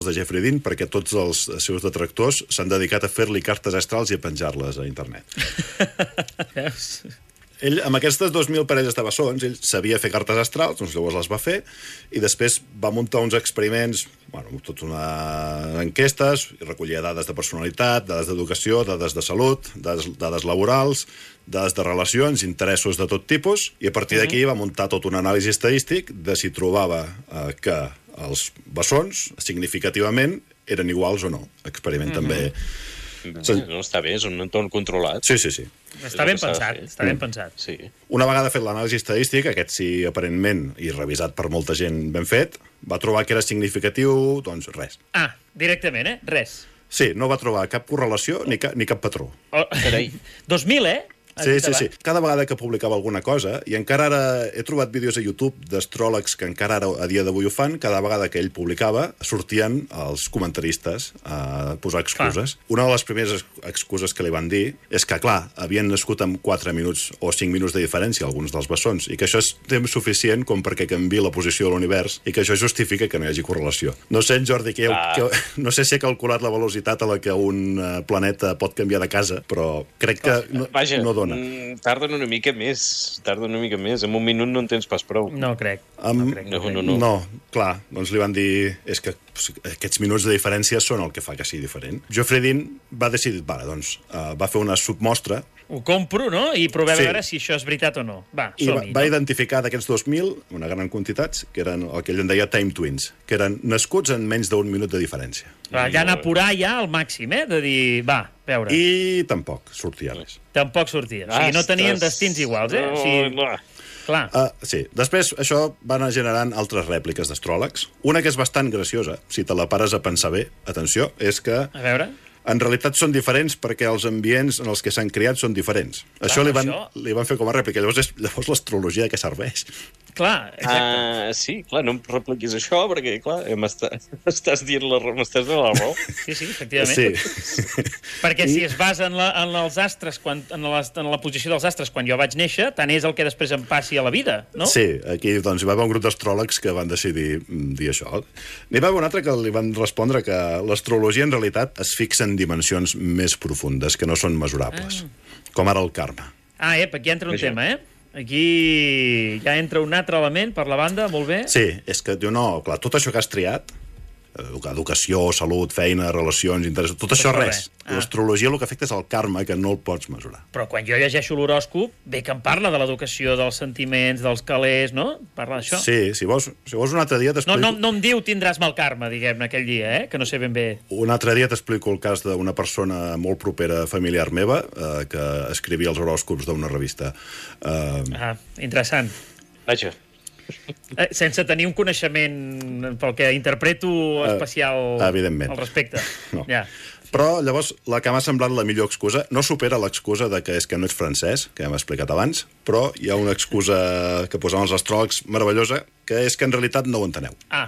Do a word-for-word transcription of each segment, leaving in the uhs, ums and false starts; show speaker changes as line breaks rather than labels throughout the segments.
de Jeffrey Dean perquè tots els seus detractors s'han dedicat a fer-li cartes astrals i a penjar-les a internet. Ell, amb aquestes dos mil parelles de bessons, ell sabia fer cartes astrals, doncs llavors les va fer, i després va muntar uns experiments, bueno, tot una enquestes, i recollia dades de personalitat, dades d'educació, dades de salut, dades, dades laborals, dades de relacions, interessos de tot tipus, i a partir d'aquí va muntar tot un anàlisi estadístic de si trobava eh, que els bessons, significativament, eren iguals o no. Experiment mm-hmm. també...
No, està bé, és un entorn controlat.
Sí, sí, sí.
Està ben pensat, està ben pensat.
Sí.
Una vegada fet l'anàlisi estadístic, aquest sí, aparentment, i revisat per molta gent ben fet, va trobar que era significatiu, doncs res.
Ah, directament, eh? Res.
Sí, no va trobar cap correlació ni cap, ni cap patró.
Oh, carai. dos mil, eh?
Sí, sí, sí. Cada vegada que publicava alguna cosa, i encara ara he trobat vídeos a YouTube d'astròlegs que encara ara a dia d'avui ho fan, cada vegada que ell publicava sortien els comentaristes a posar excuses. Clar. Una de les primeres excuses que li van dir és que, clar, havien nascut amb quatre minuts o cinc minuts de diferència alguns dels bessons, i que això és temps suficient com perquè canviï la posició de l'univers i que això justifica que no hi hagi correlació. No sé, en Jordi, que, ah. que, no sé si he calculat la velocitat a la que un planeta pot canviar de casa, però crec que no,
Vaja.
no dona.
Mm, tarden una mica més, tarden una mica més. En un minut no en tens pas prou.
No crec.
Um,
no, crec,
no, no, no.
no, clar, doncs li van dir és que aquests minuts de diferència són el que fa que sigui diferent. Geoffrey Dean va decidir, vale, doncs, uh, va fer una submostra.
Ho compro, no? I provem
Sí.
a veure si això és veritat o no. Va,
I va,
som-hi.
va
no?
identificar d'aquests dos mil, una gran quantitat, que eren el que ell en deia time twins, que eren nascuts en menys d'un minut de diferència.
Va, ja anar a apurar ja al màxim, eh? De dir, va, veure.
I tampoc sortia res.
Tampoc sortia. O sigui, no tenien destins iguals, eh? O sigui, clar.
Uh, sí. Després, això va anar generant altres rèpliques d'astròlegs. Una que és bastant graciosa, si te la pares a pensar bé, atenció, és que...
A veure...
En realitat són diferents perquè els ambients en els que s'han criat són diferents. Clar, això, li van,
això...
li van fer com a rèplica. Llavors, és, llavors l'astrologia de què serveix?
Clar, exacte.
Uh, sí, clar, no em repliquis això, perquè, clar, m'estàs dient la raó, m'estàs donant la raó.
Sí, sí, efectivament.
Sí.
Perquè si es basa en, la, en els astres, quan, en, la, en la posició dels astres quan jo vaig néixer, tant és el que després em passi a la vida, no?
Sí, aquí doncs, hi va haver un grup d'astròlegs que van decidir dir això. N'hi va haver un altre que li van respondre que l'astrologia en realitat es fixa en dimensions més profundes, que no són mesurables, ah. com ara el karma.
Ah, ep, aquí entra un Veja. tema, eh? Aquí ja entra un altre element per la banda, molt bé.
Sí, és que diu, no, clar, tot això que has triat, educació, salut, feina, relacions, interessos, tot, tot això res. Ah. L'astrologia el que afecta és el karma, que no el pots mesurar.
Però quan jo llegeixo l'horòscop, bé que em parla de l'educació, dels sentiments, dels calés, no? Parla d'això.
Sí, si vols, si vols un altre dia t'explico...
No, no, no em diu tindràs mal karma, diguem-ne, aquell dia, eh? Que no sé ben bé.
Un altre dia t'explico el cas d'una persona molt propera familiar meva, eh, que escrivia els horòscops d'una revista. Eh...
Ah, interessant.
Vaja.
Eh, sense tenir un coneixement pel que interpreto especial
uh, evidentment.
al respecte.
No.
Ja.
Però llavors la que m'ha semblat la millor excusa no supera l'excusa de que és que no ets francès, que hem explicat abans, però hi ha una excusa que posaven els astròlegs meravellosa, que és que en realitat no ho enteneu.
Ah,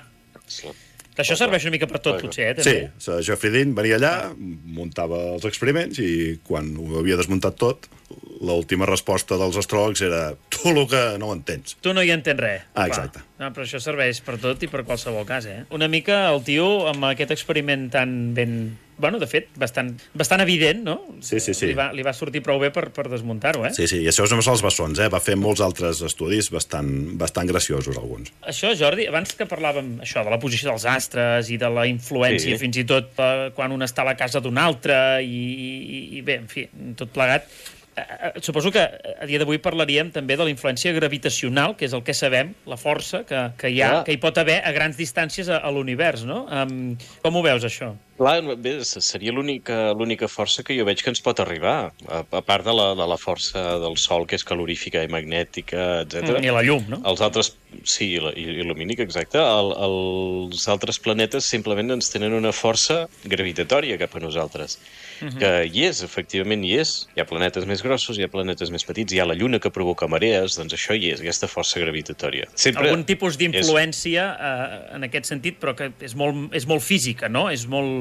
això serveix una mica per tot, potser, eh? També.
Sí, Geoffrey Dean venia allà, muntava els experiments i quan ho havia desmuntat tot, l'última resposta dels astròlegs era tu el que no ho entens.
Tu no hi entens res.
Ah, exacte.
No, però això serveix per tot i per qualsevol cas, eh? Una mica el tio, amb aquest experiment tan ben... Bueno, de fet, bastant, bastant evident, no?
Sí, sí, sí.
Li va, li va sortir prou bé per, per desmuntar-ho, eh?
Sí, sí, i això és només els bessons, eh? Va fer molts altres estudis bastant, bastant graciosos, alguns.
Això, Jordi, abans que parlàvem això de la posició dels astres i de la influència, sí. fins i tot eh, quan un està a la casa d'un altre i, i, i bé, en fi, tot plegat... Eh, suposo que a dia d'avui parlaríem també de la influència gravitacional, que és el que sabem, la força que, que, hi, ha, que hi pot haver a grans distàncies a, a l'univers, no? Um, com ho veus, això?
Clar, bé, seria l'única l'única força que jo veig que ens pot arribar, a, a part de la, de la força del Sol, que és calorífica i magnètica, etcètera.
Mm, I la llum, no?
Els altres, sí, i, la, i lumínica, exacte. El, els altres planetes simplement ens tenen una força gravitatòria cap a nosaltres, mm-hmm. que hi és, efectivament hi és. Hi ha planetes més grossos, hi ha planetes més petits, hi ha la Lluna que provoca marees, doncs això hi és, aquesta força gravitatòria. Sempre
algun tipus d'influència és... eh, en aquest sentit, però que és molt, és molt física, no? És molt...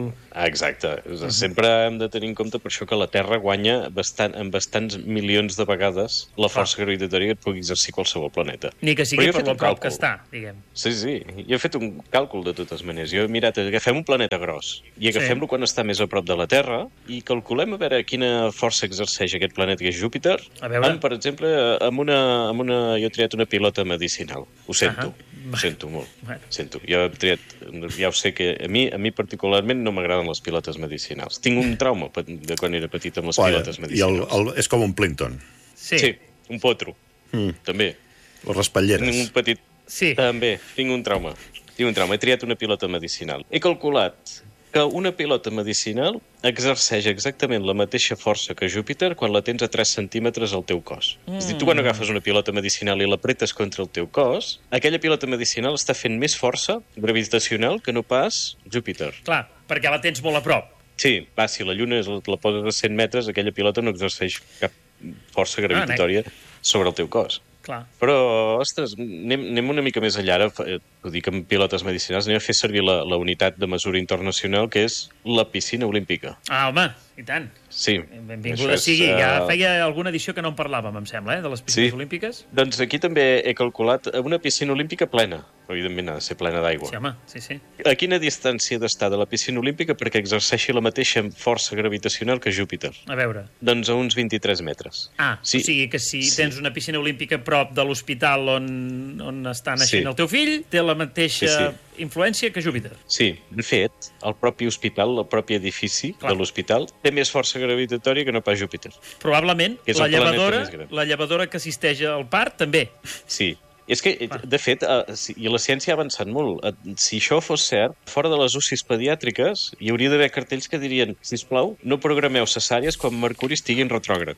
molt...
Exacte. Uh-huh. Sempre hem de tenir en compte per això que la Terra guanya bastant, en bastants milions de vegades la força ah. gravitatòria que et pugui exercir qualsevol planeta.
Ni que sigui per lo prop que està, diguem.
Sí, sí. Jo he fet un càlcul de totes maneres. Jo he mirat, agafem un planeta gros i agafem-lo sí. quan està més a prop de la Terra i calculem a veure quina força exerceix aquest planeta que és Júpiter. A veure. Amb, per exemple, amb una, amb una... Jo he triat una pilota medicinal. Ho sento. Uh-huh. Ho sento molt. Bueno. Sento. Jo he triat... Ja ho sé que a mi, a mi particularment no m'agraden les pilotes medicinals. Tinc un trauma de quan era petit amb les Oye, pilotes medicinals.
I el, el, és com un Plimpton.
Sí. Sí, un potro. Mm. També.
Les raspalleres.
Tinc un petit...
Sí.
També. Tinc un trauma. Tinc un trauma. He triat una pilota medicinal. He calculat que una pilota medicinal exerceix exactament la mateixa força que Júpiter quan la tens a tres centímetres al teu cos. Mm. És a dir, tu quan agafes una pilota medicinal i l'apretes contra el teu cos, aquella pilota medicinal està fent més força gravitacional que no pas Júpiter.
Clar, perquè la tens molt a prop.
Sí, va, si la Lluna la poses a cent metres, aquella pilota no exerceix cap força gravitatòria ah, sobre el teu cos.
Clar.
Però, ostres, anem, anem una mica més enllà. Ara, ho dic amb pilotes medicinals, anem a fer servir la, la unitat de mesura internacional, que és la piscina olímpica.
Ah, home, i tant.
Sí.
Benvinguda sigui. Uh... Ja feia alguna edició que no en parlàvem, em sembla, eh, de les piscines
sí.
olímpiques.
Doncs aquí també he calculat una piscina olímpica plena. Evidentment ha de ser plena d'aigua.
Sí, home, sí, sí.
A quina distància ha d'estar de la piscina olímpica perquè exerceixi la mateixa força gravitacional que Júpiter?
A veure.
Doncs a uns vint-i-tres metres.
Ah, sí. O sigui que si sí. tens una piscina olímpica a prop de l'hospital on, on està naixent sí. el teu fill, té la mateixa sí, sí. influència que Júpiter.
Sí, de fet, el propi hospital, el propi edifici Clar. de l'hospital, té més força gravitatòria que no pas Júpiter.
Probablement la llevadora, la llevadora que assisteix al part també.
Sí. És que, de fet, i la ciència ha avançat molt. Si això fos cert, fora de les U C Is pediàtriques hi hauria d'haver cartells que dirien sisplau, no programeu cesàries quan Mercuri estigui en retrògrad.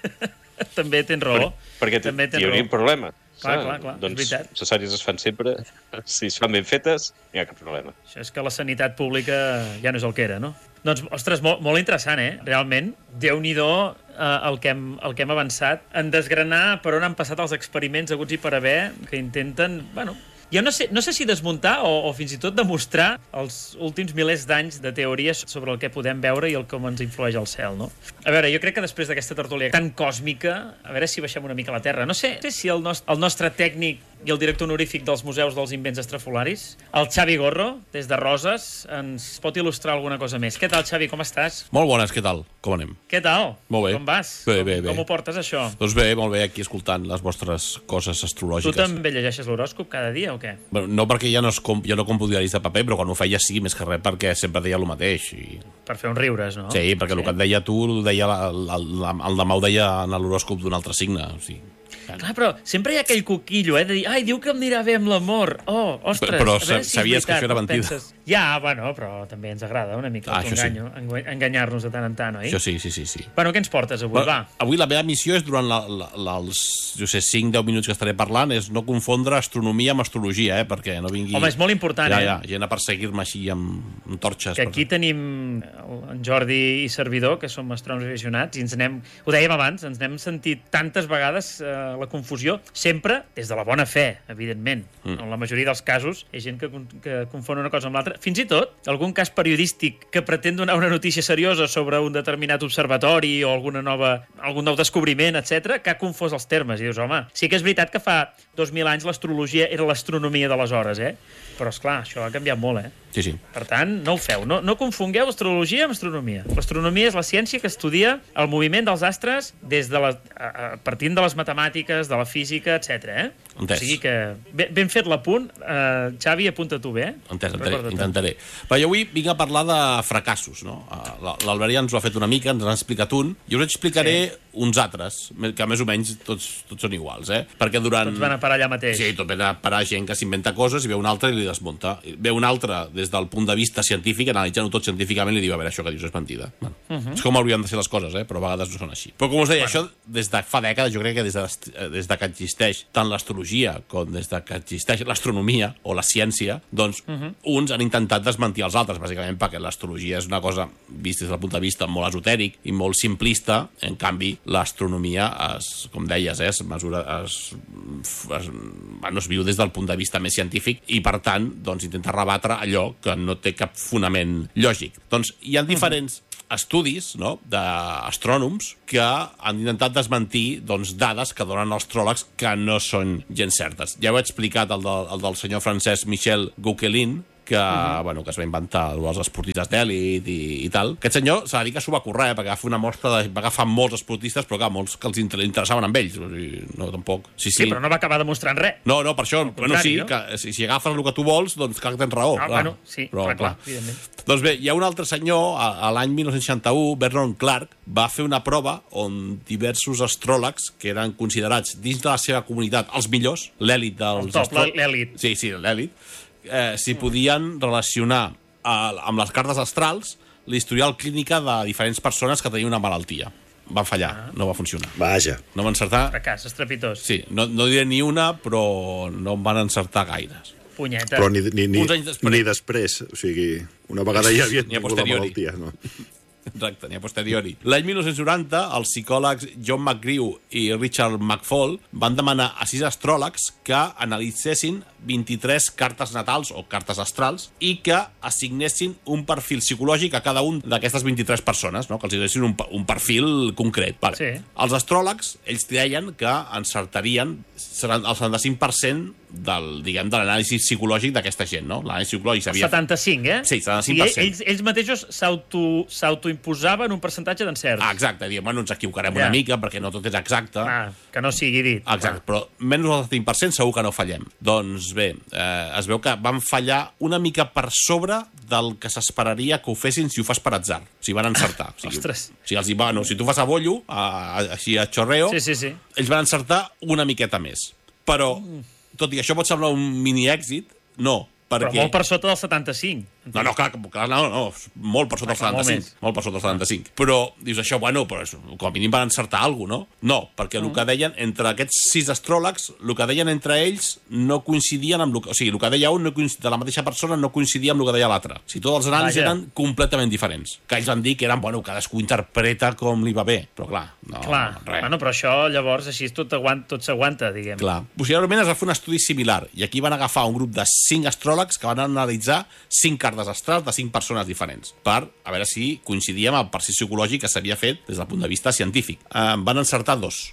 També tens raó.
Per, perquè
També
hi hauria un problema.
Clar, clar, clar,
doncs
és veritat.
cesàries es fan sempre, si es fan ben fetes, no hi ha cap problema.
Això és que la sanitat pública ja no és el que era, no? Doncs, ostres, molt, molt interessant, eh? Realment, Déu-n'hi-do eh, el, que hem, el que hem avançat en desgranar per on han passat els experiments haguts i per haver, que intenten, bueno... Jo no sé, no sé si desmuntar o, o fins i tot demostrar els últims milers d'anys de teories sobre el que podem veure i el com ens influeix el cel, no? A veure, jo crec que després d'aquesta tertúlia tan còsmica, a veure si baixem una mica a la Terra. No sé, no sé si el, nost el nostre tècnic i el director honorífic dels Museus dels Invents Estrafolaris, el Xavi Gorro, des de Roses, ens pot il·lustrar alguna cosa més. Què tal, Xavi, com estàs?
Molt bones, què tal? Com anem?
Què tal?
Molt bé.
Com vas?
Bé,
com,
bé, bé.
Com ho portes, això?
Doncs bé, molt bé, aquí escoltant les vostres coses astrològiques.
Tu també llegeixes l'horòscop cada dia o què?
Bueno, no perquè ja no, es comp ja no compro diaris de paper, però quan ho feia sí, més que res perquè sempre deia el mateix. I...
Per fer uns riures, no?
Sí, perquè sí. el que et deia tu, el, deia, el, el, el demà ho deia en l'horòscop d'un altre signe, o sigui...
Clar, però sempre hi ha aquell coquillo, eh, de dir, ai, diu que em anirà bé amb l'amor. Oh, ostres,
però, però
a veure si
sabies
és veritat,
que això era mentida.
Penses... Ja, bueno, però també ens agrada una mica
ah,
enganyo,
sí.
enganyar-nos de tant en tant, oi?
Això sí, sí, sí. sí.
Bueno, què ens portes avui,
bueno,
va?
Avui la meva missió és, durant la, la, la, els, jo sé, cinc deu minuts que estaré parlant, és no confondre astronomia amb astrologia, eh, perquè no vingui...
Home, és molt important,
ja,
eh?
Ja, gent a perseguir-me així amb, amb torxes.
Que aquí per... tenim en Jordi i servidor, que som astrònoms aficionats, i ens n'hem, ho dèiem abans, ens n'hem sentit tantes vegades eh, la confusió, sempre des de la bona fe, evidentment. Mm. En la majoria dels casos hi ha gent que, que confon una cosa amb l'altra. Fins i tot, algun cas periodístic que pretén donar una notícia seriosa sobre un determinat observatori o alguna nova, algun nou descobriment, etcètera, que ha confós els termes. I dius, home, sí que és veritat que fa dos mil anys l'astrologia era l'astronomia d'aleshores, eh? Però, esclar, això ha canviat molt, eh?
Sí, sí.
Per tant, no ho feu. No, no confongueu astrologia amb astronomia. L'astronomia és la ciència que estudia el moviment dels astres des de la, a, a, partint de les matemàtiques, de la física, etcètera. Eh?
Entès.
O sigui que ben, ben fet l'apunt. Uh, Xavi, apunta tu bé, eh?
Entès, ententaré, intentaré. Però jo avui vinc a parlar de fracassos, no? L'Albert ja ens ho ha fet una mica, ens n'ha explicat un. Jo us explicaré sí. uns altres, que més o menys tots, tots són iguals, eh? Perquè durant...
Tots van a parar allà mateix.
Sí, tot van a parar gent que s'inventa coses i ve un altre i li desmunta. Ve un altre des del punt de vista científic, analitzant-ho tot científicament, li diu, a veure, això que dius és mentida. Bueno, uh -huh. És com haurien de ser les coses, eh? Però a vegades no són així. Però com us deia, bueno. Això des de fa dècades, jo crec que des de, des de que existeix tant l'astrologia l'astrologia com des de que existeix l'astronomia o la ciència, doncs uh -huh. uns han intentat desmentir els altres, bàsicament perquè l'astrologia és una cosa vista des del punt de vista molt esotèric i molt simplista. En canvi, l'astronomia, es, com deies, eh, es mesura, es, es, bueno, es viu des del punt de vista més científic i, per tant, doncs, intenta rebatre allò que no té cap fonament lògic. Doncs hi ha diferents estudis, no?, d'astrònoms que han intentat desmentir, doncs, dades que donen els astròlegs que no són gens certes. Ja ho he explicat, el, de, el del senyor Francesc Michel Gauquelin, que, uh-huh. bueno, que es va inventar els esportistes d'èlit i, i tal. Aquest senyor s'ha de dir que s'ho va currar, eh, perquè va fer una mostra, de, va agafar molts esportistes, però clar, molts que els interessaven amb ells. O sigui, no, tampoc. Sí, sí.
sí, però no va acabar demostrant res.
No, no, per això, bueno, sí, no? que si, si agafes el que tu vols, doncs clar que tens raó.
Ah,
clar.
bueno, sí,
però,
clar, clar, evidentment.
Doncs bé, hi ha un altre senyor, a, a l'any mil nou-cents seixanta-u, Vernon Clark, va fer una prova on diversos astròlegs, que eren considerats dins de la seva comunitat els millors, l'èlit dels...
El top,
astròlegs...
l'èlit.
Sí, sí, l'èlit. Eh, si podien relacionar eh, amb les cartes astrals l'historial clínica de diferents persones que tenien una malaltia. Van fallar, ah. no va funcionar.
Vaja.
No van encertar...
Fracàs, estrepitós.
Sí, no, no diré ni una, però no en van encertar gaires.
Punyeta.
Però ni, ni, ni,
després.
ni després. O sigui, una vegada ja havia
ni a
tingut la
posteriori.
malaltia. No?
Exacte, ni a posteriori. L'any mil nou-cents noranta, els psicòlegs John McGrew i Richard McFall van demanar a sis astròlegs que analitzessin vint-i-tres cartes natals o cartes astrals i que assignessin un perfil psicològic a cada un d'aquestes vint-i-tres persones, no? Que els donessin un, un perfil concret. Vale.
Sí.
Els astròlegs, ells deien que encertarien el setanta-cinc per cent del, diguem, de l'anàlisi psicològic d'aquesta gent, no? L'anàlisi psicològic s'havia...
setanta-cinc, eh?
Sí, setanta-cinc per cent.
I ells, ells mateixos s'autoimposaven un percentatge d'encerts.
Ah, exacte, diem, bueno, ens equivocarem
ja.
una mica perquè no tot és exacte.
Ah, que no sigui dit.
Exacte, ah. però menys del setanta-cinc per cent segur que no fallem. Doncs bé, eh, es veu que van fallar una mica per sobre del que s'esperaria que ho fessin si ho fas per atzar. O sigui, van encertar. O sigui,
Ostres.
O sigui, els hi va, no, si tu fas a bollo, a, a, així a xorreo,
sí, sí, sí.
ells van encertar una miqueta més. Però, tot i que això pot semblar un mini èxit, no. Perquè...
Però molt per sota del setanta-cinc.
No, no, clar, clar no, no, molt per sota del setanta-cinc. Molt, molt per sota del setanta-cinc. Però dius això, bueno, però és, com a mínim van encertar alguna cosa, no? No, perquè mm. el que deien, entre aquests sis astròlegs, el que deien entre ells no coincidien amb... O sigui, el que deia un no de la mateixa persona no coincidia amb el que deia l'altre. O sigui, tots els anàlisis eren completament diferents. Que ells van dir que eren, bueno, cadascú interpreta com li va bé. Però clar, no,
clar.
res.
Bueno, però això llavors així tot aguanta, tot s'aguanta, diguem.
Clar. Posteriorment es va fer un estudi similar i aquí van agafar un grup de cinc astròlegs que van analitzar cinc cartes astrals de cinc persones diferents, per a veure si coincidia amb el perfil psicològic que s'havia fet des del punt de vista científic. Eh, van encertar dos.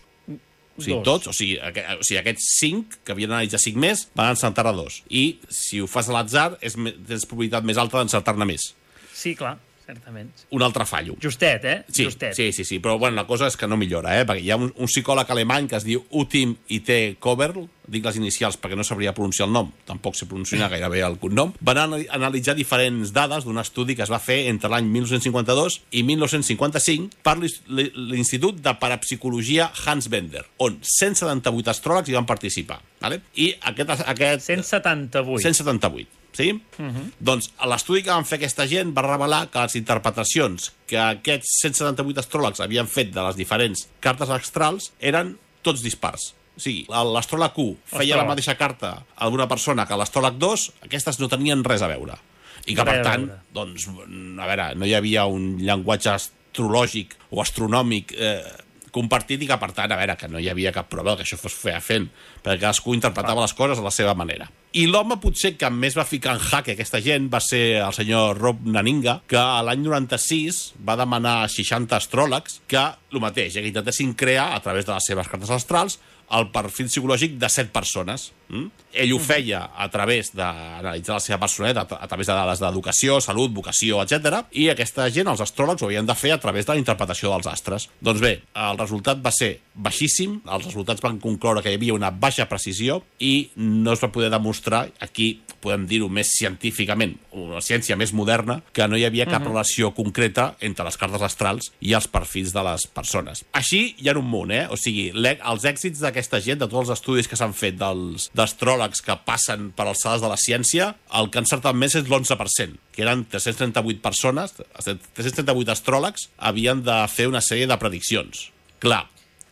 O sigui, dos. tots, o sigui, aqu o sigui, aquests cinc, que havien analitzat cinc més, van encertar a dos. I si ho fas a l'atzar, és, tens probabilitat més alta d'encertar-ne més.
Sí, clar, certament.
Un altre fallo.
Justet, eh?
Sí,
Justet.
sí, sí, sí, però bueno, la cosa és que no millora, eh? Perquè hi ha un, un psicòleg alemany que es diu Utim I T Koberl, dic les inicials perquè no sabria pronunciar el nom, tampoc sé pronunciar gairebé el cognom, van analitzar diferents dades d'un estudi que es va fer entre l'any mil nou-cents cinquanta-dos i mil nou-cents cinquanta-cinc per l'Institut de Parapsicologia Hans Bender, on cent setanta-vuit astròlegs hi van participar. Vale? I aquest... aquest
cent setanta-vuit.
cent setanta-vuit. Sí? Uh -huh. Doncs l'estudi que van fer aquesta gent va revelar que les interpretacions que aquests cent setanta-vuit astròlegs havien fet de les diferents cartes astrals eren tots dispars. O sigui, l'astròleg u feia la mateixa carta a una persona que l'astròleg dos, aquestes no tenien res a veure. I que, per tant, doncs, a veure, no hi havia un llenguatge astrològic o astronòmic eh, compartit i que, per tant, a veure, que no hi havia cap prova que això fos fent, perquè cadascú interpretava les coses a la seva manera. I l'home potser que més va ficar en jaque aquesta gent va ser el senyor Rob Naninga, que l'any noranta-sis va demanar a seixanta astròlegs que, el mateix, que intentessin crear, a través de les seves cartes astrals, el perfil psicològic de set persones. Mm? Ell ho feia a través d'analitzar la seva personalitat, a través de dades d'educació, salut, vocació, etcètera. I aquesta gent, els astròlegs, ho havien de fer a través de la interpretació dels astres. Doncs bé, el resultat va ser baixíssim, els resultats van concloure que hi havia una baixa precisió i no es va poder demostrar, aquí podem dir-ho més científicament, una ciència més moderna, que no hi havia cap uh-huh. relació concreta entre les cartes astrals i els perfils de les persones. Així hi ha un munt, eh? O sigui, els èxits d'aquesta gent, de tots els estudis que s'han fet dels d'astròlegs que passen per alçades de la ciència, el que han encertat més és l'onze per cent, que eren tres-cents trenta-vuit persones, tres-cents trenta-vuit astròlegs, havien de fer una sèrie de prediccions. Clar,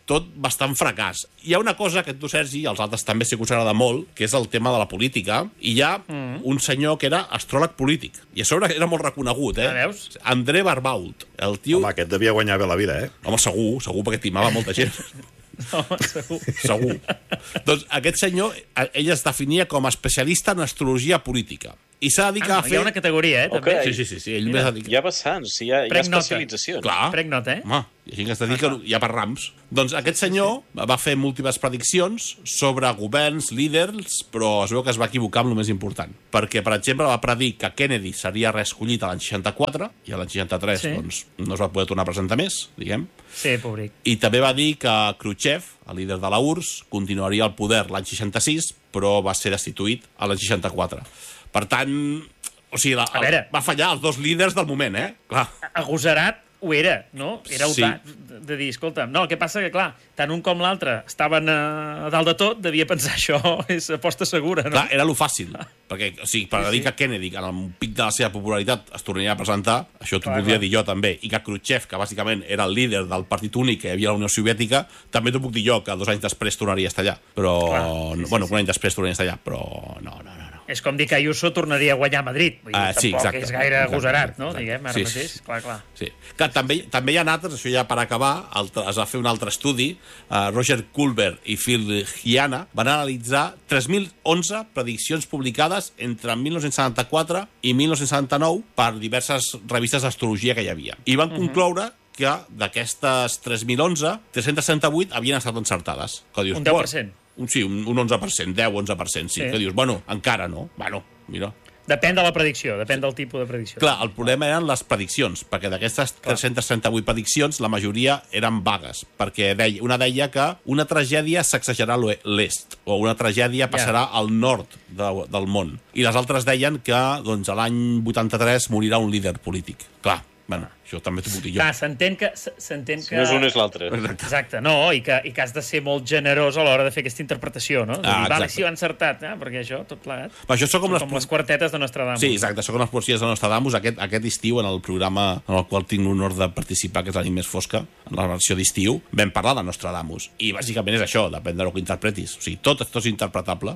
tot bastant fracàs. Hi ha una cosa que tu, Sergi, i els altres també sé que us agrada molt, que és el tema de la política, i hi ha mm. un senyor que era astròleg polític, i a sobre era molt reconegut, eh?
Ah, veus?
André Barbault. El tio...
Home, aquest devia guanyar bé la vida, eh?
Home, segur, segur, perquè timava molta gent.
No, segur.
Segur. Doncs aquest senyor, ell es definia com a especialista en astrologia política. I s'ha dedicat
Ah,
a fer...
hi ha una categoria, eh, també.
Ok.
Sí, sí, sí, sí. Ell
Mira,
més dedica...
hi ha vessants, hi ha, hi ha
Prenc nota.
especialitzacions.
Clar.
Prenc nota, eh?
Home, hi ha gent que es dedica... Hi ha per rams. Doncs aquest senyor va fer múltiples prediccions sobre governs, líders, però es veu que es va equivocar amb el més important. Perquè, per exemple, va predir que Kennedy seria reescollit a l'any seixanta-quatre i a l'any seixanta-tres
Sí.
doncs, no es va poder tornar a presentar més, diguem.
Sí, pobric.
I també va dir que Khrushchev, el líder de la U R S S, continuaria al poder l'any seixanta-sis, però va ser destituït a l'any seixanta-quatre. Per tant, o sigui, la,
A veure.
el, va fallar els dos líders del moment, eh? Clar.
Agosarat ho era, no? Era
Sí.
autat de, de dir, escolta, no, el que passa que, clar, tant un com l'altre estaven a, a dalt de tot, devia pensar això és aposta segura, no?
Clar, era lo fàcil, perquè, o sigui, per dir que Kennedy, en el pic de la seva popularitat, es tornaria a presentar, això t'ho
Clar,
podria
clar.
dir jo també, i que Khrushchev, que bàsicament era el líder del partit únic que hi havia a la Unió Soviètica, també t'ho puc dir jo, que dos anys després tornaria a estar allà. Però,
Clar, sí, sí,
bueno,
sí.
un any després tornaria a estar allà, però no, no, no. no.
És com dir que Ayuso tornaria a guanyar a Madrid. Vull dir,
Ah, sí,
tampoc
exacte,
és gaire
exacte,
agosarat, no?
exacte.
Diguem, ara
Sí,
mateix.
sí.
Clar, clar.
Sí. Clar, també, també hi ha altres, això ja per acabar, altre, es va fer un altre estudi, uh, Roger Culver i Phil Giana van analitzar tres mil onze prediccions publicades entre mil nou-cents setanta-quatre i mil nou-cents setanta-nou per diverses revistes d'astrologia que hi havia. I van concloure que d'aquestes tres mil onze, tres-centes setanta-vuit havien estat encertades. Que dius,
Un deu per cent.
Un, sí, un, un onze per cent, deu onze per cent, sí.
Sí.
Que dius, bueno, encara no. Bueno, mira...
Depèn de la predicció, depèn del tipus de predicció.
Clar, el problema eren les prediccions, perquè d'aquestes tres-centes trenta-vuit prediccions, la majoria eren vagues, perquè deia, una deia que una tragèdia sacsejarà l'est, o una tragèdia passarà yeah. al nord de, del món. I les altres deien que doncs, a l'any vuitanta-tres morirà un líder polític. Clar, bueno, això també t'ho puc dir jo.
Clar, s'entén que... s'entén
Si
que...
no és un és l'altre.
Exacte.
Exacte, no, i que, i que has de ser molt generós a l'hora de fer aquesta interpretació, no? De dir,
Ah,
vale,
exacte.
sí, ho han encertat, eh? Perquè això, tot plegat...
Però això són com, les...
com les quartetes de Nostradamus.
Sí, exacte, són com les poesies de Nostradamus. Aquest, aquest estiu, en el programa en el qual tinc l'honor de participar, que és la nit més fosca, en la versió d'estiu, vam parlar de Nostradamus. I bàsicament és això, depèn del que interpretis. O sigui, tot esto és interpretable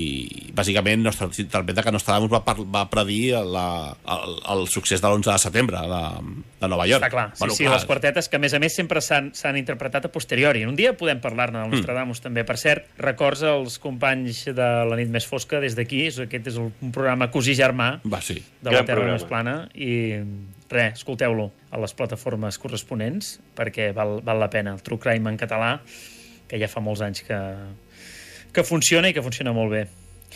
i bàsicament s'interpreta que Nostradamus va, par va predir la, el, el succés de l'onze de setembre de, de Nova York.
Està clar, sí,
Bueno,
sí,
clar.
les quartetes que a més a més sempre s'han interpretat a posteriori. Un dia podem parlar-ne del Nostradamus mm. també. Per cert, records als companys de la nit més fosca des d'aquí, aquest és un programa cosí germà
Va, sí.
de la
Gran
Terra
programa.
no és plana i res, escolteu-lo a les plataformes corresponents perquè val, val la pena. El True Crime en català, que ja fa molts anys que, que funciona i que funciona molt bé.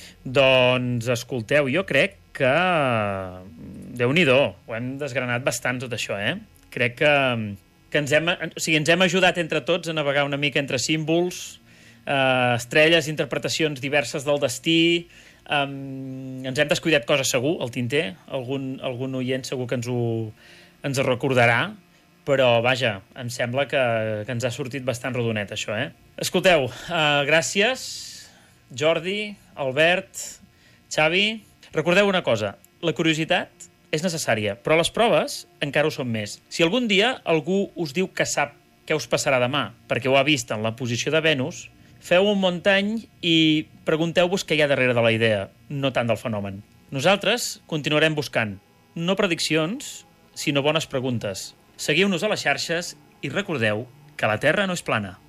Doncs escolteu, jo crec que Déu-n'hi-do, ho hem desgranat bastant tot això, eh? Crec que, que ens, hem, o sigui, ens hem ajudat entre tots a navegar una mica entre símbols, eh, estrelles, interpretacions diverses del destí, eh, ens hem descuidat coses segur, el tinter, algun, algun oient segur que ens ho, ens ho recordarà, però vaja, em sembla que, que ens ha sortit bastant rodonet això, eh? Escolteu, eh, gràcies, Jordi, Albert, Xavi. Recordeu una cosa, la curiositat és necessària, però les proves encara ho són més. Si algun dia algú us diu que sap què us passarà demà, perquè ho ha vist en la posició de Venus, feu un muntany i pregunteu-vos què hi ha darrere de la idea, no tant del fenomen. Nosaltres continuarem buscant, no prediccions, sinó bones preguntes. Seguiu-nos a les xarxes i recordeu que la Terra no és plana.